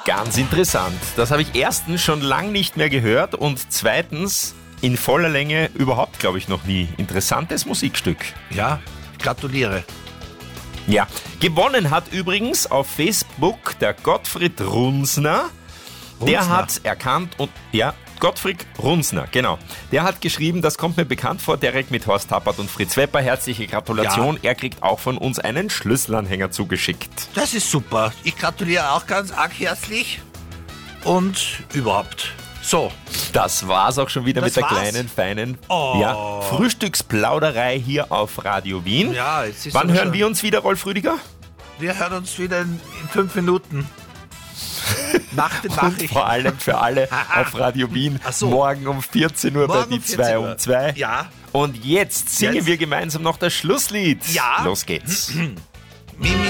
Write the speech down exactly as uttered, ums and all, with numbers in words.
Ganz interessant. Das habe ich erstens schon lang nicht mehr gehört und zweitens in voller Länge überhaupt, glaube ich, noch nie. Interessantes Musikstück. Ja, gratuliere. Ja, gewonnen hat übrigens auf Facebook der Gottfried Runsner. Der Runsner. hat erkannt und, ja, Gottfried Runsner, genau. Der hat geschrieben, das kommt mir bekannt vor, Derek mit Horst Tappert und Fritz Wepper. Herzliche Gratulation. Er kriegt auch von uns einen Schlüsselanhänger zugeschickt. Das ist super. Ich gratuliere auch ganz arg herzlich. Und überhaupt. So, Das war's auch schon wieder Das mit der war's? kleinen, feinen Oh. ja, Frühstücksplauderei hier auf Radio Wien. ja, jetzt ist Wann aber hören schon- wir uns wieder, Rolf Rüdiger? Wir hören uns wieder in, in fünf Minuten. Nach den Und Nachrichten. vor allem für alle auf Radio Wien Ach so. morgen um vierzehn Uhr bei Morgen die um vierzehn zwei Uhr. um zwei. Ja. Und jetzt singen Jetzt. wir gemeinsam noch das Schlusslied. Ja. Los geht's. Mimi.